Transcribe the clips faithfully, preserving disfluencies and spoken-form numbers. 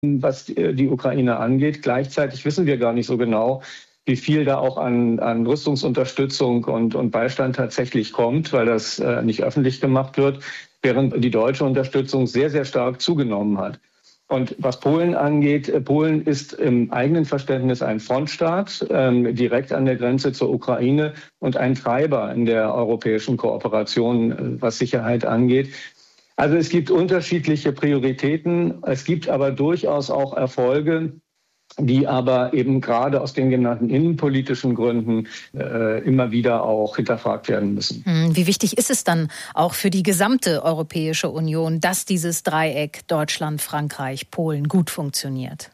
was die Ukraine angeht. Gleichzeitig wissen wir gar nicht so genau, wie viel da auch an, an Rüstungsunterstützung und, und Beistand tatsächlich kommt, weil das äh, nicht öffentlich gemacht wird, während die deutsche Unterstützung sehr, sehr stark zugenommen hat. Und was Polen angeht, Polen ist im eigenen Verständnis ein Frontstaat, ähm, direkt an der Grenze zur Ukraine und ein Treiber in der europäischen Kooperation, was Sicherheit angeht. Also es gibt unterschiedliche Prioritäten, es gibt aber durchaus auch Erfolge, die aber eben gerade aus den genannten innenpolitischen Gründen äh, immer wieder auch hinterfragt werden müssen. Wie wichtig ist es dann auch für die gesamte Europäische Union, dass dieses Dreieck Deutschland, Frankreich, Polen gut funktioniert?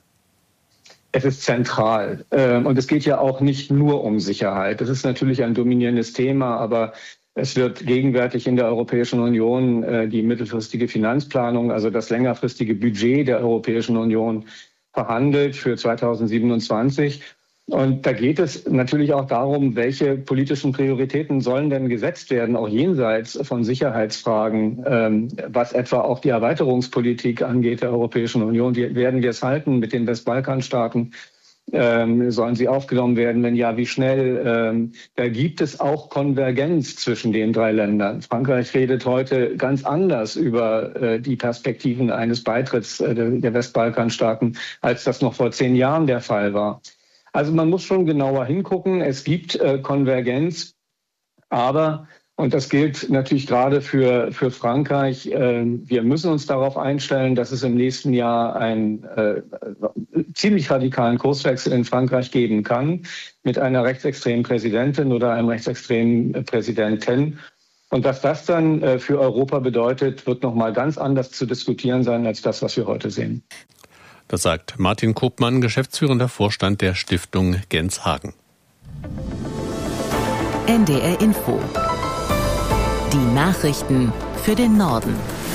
Es ist zentral. Und es geht ja auch nicht nur um Sicherheit. Das ist natürlich ein dominierendes Thema, aber es wird gegenwärtig in der Europäischen Union äh, die mittelfristige Finanzplanung, also das längerfristige Budget der Europäischen Union, verhandelt für zweitausendsiebenundzwanzig. Und da geht es natürlich auch darum, welche politischen Prioritäten sollen denn gesetzt werden, auch jenseits von Sicherheitsfragen, ähm, was etwa auch die Erweiterungspolitik angeht der Europäischen Union. Wie werden wir es halten mit den Westbalkanstaaten? Ähm, sollen sie aufgenommen werden? Wenn ja, wie schnell? Ähm, da gibt es auch Konvergenz zwischen den drei Ländern. Frankreich redet heute ganz anders über äh, die Perspektiven eines Beitritts äh, der Westbalkanstaaten, als das noch vor zehn Jahren der Fall war. Also man muss schon genauer hingucken. Es gibt äh, Konvergenz, aber, und das gilt natürlich gerade für, für Frankreich, äh, wir müssen uns darauf einstellen, dass es im nächsten Jahr einen äh, ziemlich radikalen Kurswechsel in Frankreich geben kann mit einer rechtsextremen Präsidentin oder einem rechtsextremen Präsidenten. Und was das dann äh, für Europa bedeutet, wird nochmal ganz anders zu diskutieren sein als das, was wir heute sehen. Das sagt Martin Koopmann, geschäftsführender Vorstand der Stiftung Genshagen. N D R Info. Die Nachrichten für den Norden.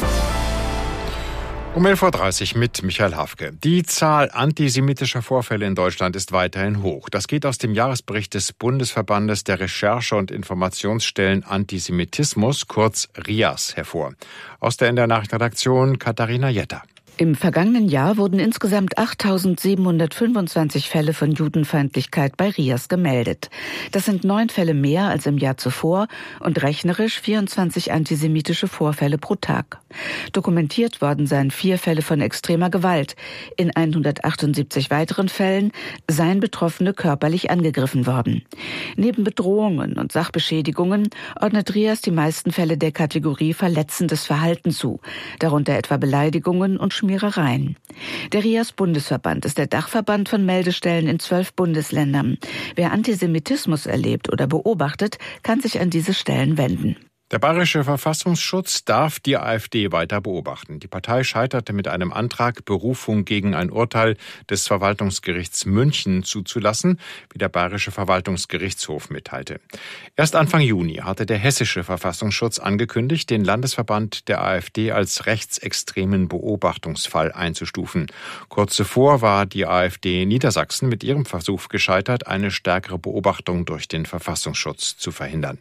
Um elf Uhr dreißig mit Michael Hafke. Die Zahl antisemitischer Vorfälle in Deutschland ist weiterhin hoch. Das geht aus dem Jahresbericht des Bundesverbandes der Recherche- und Informationsstellen Antisemitismus, kurz R I A S, hervor. Aus der N D R-Nachrichtenredaktion Katharina Jetter. Im vergangenen Jahr wurden insgesamt achttausendsiebenhundertfünfundzwanzig Fälle von Judenfeindlichkeit bei R I A S gemeldet. Das sind neun Fälle mehr als im Jahr zuvor und rechnerisch vierundzwanzig antisemitische Vorfälle pro Tag. Dokumentiert worden seien vier Fälle von extremer Gewalt. In hundertachtundsiebzig weiteren Fällen seien Betroffene körperlich angegriffen worden. Neben Bedrohungen und Sachbeschädigungen ordnet R I A S die meisten Fälle der Kategorie verletzendes Verhalten zu, darunter etwa Beleidigungen und Schmierereien. Der R I A S-Bundesverband ist der Dachverband von Meldestellen in zwölf Bundesländern. Wer Antisemitismus erlebt oder beobachtet, kann sich an diese Stellen wenden. Der Bayerische Verfassungsschutz darf die AfD weiter beobachten. Die Partei scheiterte mit einem Antrag, Berufung gegen ein Urteil des Verwaltungsgerichts München zuzulassen, wie der Bayerische Verwaltungsgerichtshof mitteilte. Erst Anfang Juni hatte der Hessische Verfassungsschutz angekündigt, den Landesverband der AfD als rechtsextremen Beobachtungsfall einzustufen. Kurz zuvor war die AfD in Niedersachsen mit ihrem Versuch gescheitert, eine stärkere Beobachtung durch den Verfassungsschutz zu verhindern.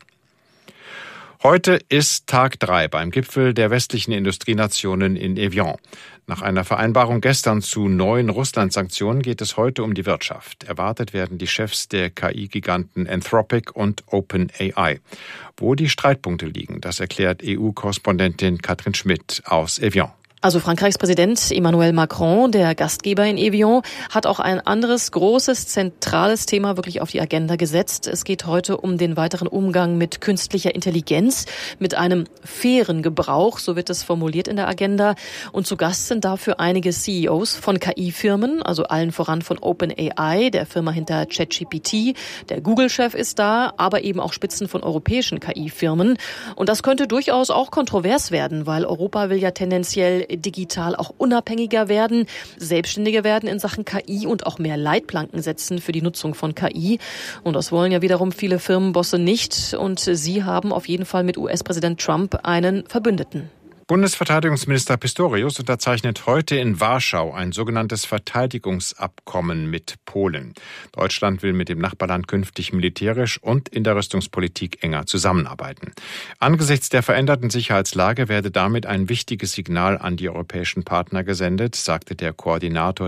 Heute ist Tag drei beim Gipfel der westlichen Industrienationen in Evian. Nach einer Vereinbarung gestern zu neuen Russland-Sanktionen geht es heute um die Wirtschaft. Erwartet werden die Chefs der K I-Giganten Anthropic und OpenAI. Wo die Streitpunkte liegen, das erklärt E U-Korrespondentin Katrin Schmidt aus Evian. Also Frankreichs Präsident Emmanuel Macron, der Gastgeber in Evian, hat auch ein anderes großes, zentrales Thema wirklich auf die Agenda gesetzt. Es geht heute um den weiteren Umgang mit künstlicher Intelligenz, mit einem fairen Gebrauch, so wird es formuliert in der Agenda. Und zu Gast sind dafür einige C E Os von K I-Firmen, also allen voran von OpenAI, der Firma hinter ChatGPT. Der Google-Chef ist da, aber eben auch Spitzen von europäischen K I-Firmen. Und das könnte durchaus auch kontrovers werden, weil Europa will ja tendenziell digital auch unabhängiger werden, selbstständiger werden in Sachen K I und auch mehr Leitplanken setzen für die Nutzung von K I. Und das wollen ja wiederum viele Firmenbosse nicht. Und sie haben auf jeden Fall mit U S-Präsident Trump einen Verbündeten. Bundesverteidigungsminister Pistorius unterzeichnet heute in Warschau ein sogenanntes Verteidigungsabkommen mit Polen. Deutschland will mit dem Nachbarland künftig militärisch und in der Rüstungspolitik enger zusammenarbeiten. Angesichts der veränderten Sicherheitslage werde damit ein wichtiges Signal an die europäischen Partner gesendet, sagte der Koordinator